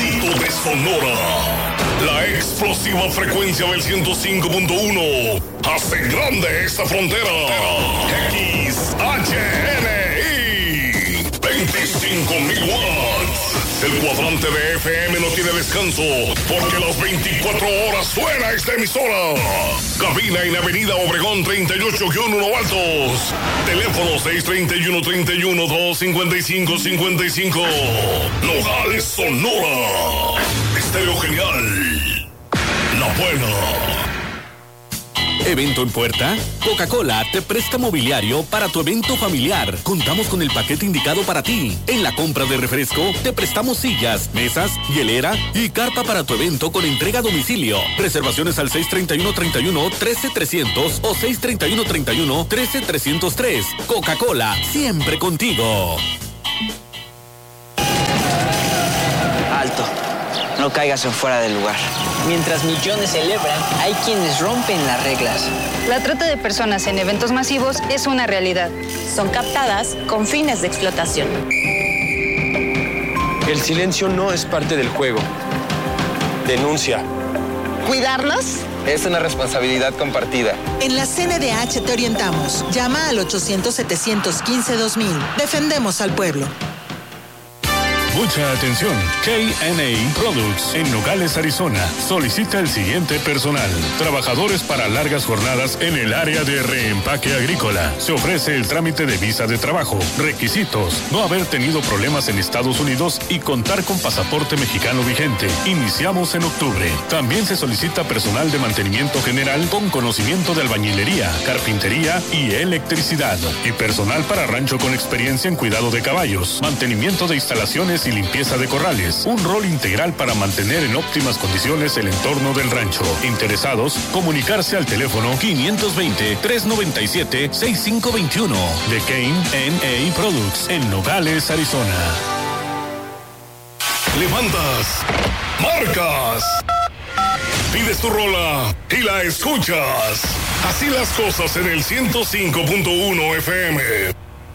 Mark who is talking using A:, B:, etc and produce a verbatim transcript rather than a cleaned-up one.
A: éxito de Sonora. La explosiva frecuencia del ciento cinco punto uno hace grande esta frontera. X H N I, veinticinco mil watts. El cuadrante de F M no tiene descanso, porque las veinticuatro horas suena esta emisora. Cabina en Avenida Obregón treinta y ocho uno Altos. Teléfono seis treinta y uno, treinta y uno, dos cincuenta y cinco, cincuenta y cinco. Nogales, Sonora. Estéreo Genial. La buena.
B: ¿Evento en puerta? Coca-Cola te presta mobiliario para tu evento familiar. Contamos con el paquete indicado para ti. En la compra de refresco, te prestamos sillas, mesas, hielera y carpa para tu evento con entrega a domicilio. Reservaciones al seis treinta y uno, treinta y uno, trece, trescientos o seis treinta y uno, treinta y uno, trece, trescientos tres. Coca-Cola, siempre contigo.
C: Alto. No caigas en fuera del lugar. Mientras millones celebran, hay quienes rompen las reglas.
D: La trata de personas en eventos masivos es una realidad.
E: Son captadas con fines de explotación.
F: El silencio no es parte del juego. Denuncia.
G: ¿Cuidarnos?
H: Es una responsabilidad compartida.
G: En la C N D H te orientamos. Llama al ochocientos, setecientos quince, dos mil. Defendemos al pueblo.
I: Mucha atención. K N A Products en Nogales, Arizona. Solicita el siguiente personal. Trabajadores para largas jornadas en el área de reempaque agrícola. Se ofrece el trámite de visa de trabajo. Requisitos: no haber tenido problemas en Estados Unidos y contar con pasaporte mexicano vigente. Iniciamos en octubre. También se solicita personal de mantenimiento general con conocimiento de albañilería, carpintería y electricidad. Y personal para rancho con experiencia en cuidado de caballos, mantenimiento de instalaciones y limpieza de corrales. Un rol integral para mantener en óptimas condiciones el entorno del rancho. Interesados, comunicarse al teléfono quinientos veinte, trescientos noventa y siete, sesenta y cinco veintiuno de Kane N A Products en Nogales, Arizona.
A: Levantas, marcas, pides tu rola y la escuchas. Así las cosas en el ciento cinco punto uno F M.